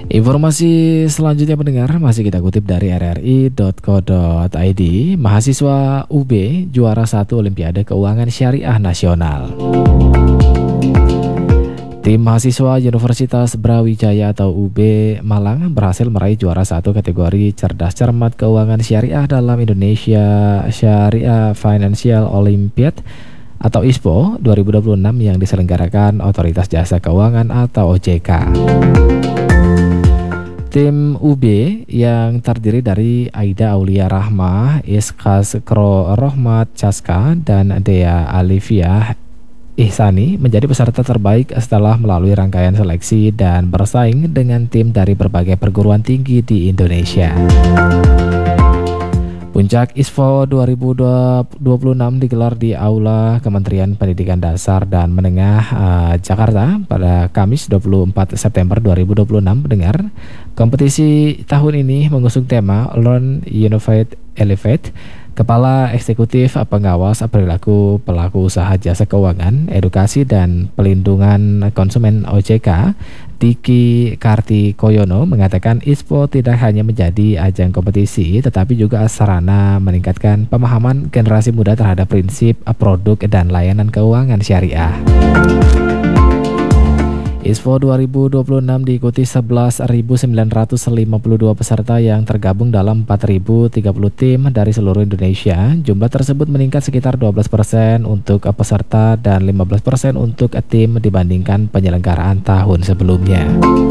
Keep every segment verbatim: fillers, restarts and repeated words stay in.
Informasi selanjutnya pendengar masih kita kutip dari r r i titik co titik i d. Mahasiswa U B juara satu Olimpiade Keuangan Syariah Nasional. Tim mahasiswa Universitas Brawijaya atau U B Malang berhasil meraih juara satu kategori Cerdas Cermat Keuangan Syariah dalam Indonesia Syariah Financial Olympiad atau I S P O dua ribu dua puluh enam yang diselenggarakan Otoritas Jasa Keuangan atau O J K. Tim U B yang terdiri dari Aida Aulia Rahmah, Iskazro Rohmat Caska, dan Dea Alivia Ihsani menjadi peserta terbaik setelah melalui rangkaian seleksi dan bersaing dengan tim dari berbagai perguruan tinggi di Indonesia. Puncak I S P O dua ribu dua puluh enam digelar di Aula Kementerian Pendidikan Dasar dan Menengah uh, Jakarta pada Kamis dua puluh empat September dua ribu dua puluh enam. Pendengar, kompetisi tahun ini mengusung tema Learn, Innovate, Elevate. Kepala Eksekutif Pengawas Perilaku Pelaku Usaha Jasa Keuangan, Edukasi dan Pelindungan Konsumen O J K, Diki Kartikoyono mengatakan I S P O tidak hanya menjadi ajang kompetisi tetapi juga sarana meningkatkan pemahaman generasi muda terhadap prinsip, produk, dan layanan keuangan syariah. I S P O dua ribu dua puluh enam diikuti sebelas ribu sembilan ratus lima puluh dua peserta yang tergabung dalam empat ribu tiga puluh tim dari seluruh Indonesia. Jumlah tersebut meningkat sekitar dua belas persen untuk peserta dan lima belas persen untuk tim dibandingkan penyelenggaraan tahun sebelumnya.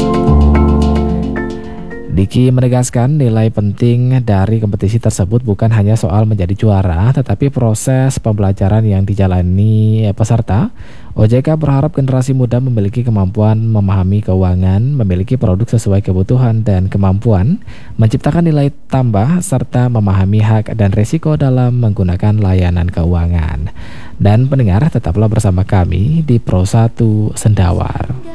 Diki menegaskan nilai penting dari kompetisi tersebut bukan hanya soal menjadi juara, tetapi proses pembelajaran yang dijalani peserta. O J K berharap generasi muda memiliki kemampuan memahami keuangan, memiliki produk sesuai kebutuhan dan kemampuan menciptakan nilai tambah, serta memahami hak dan risiko dalam menggunakan layanan keuangan. Dan pendengar, tetaplah bersama kami di Pro satu Sendawar.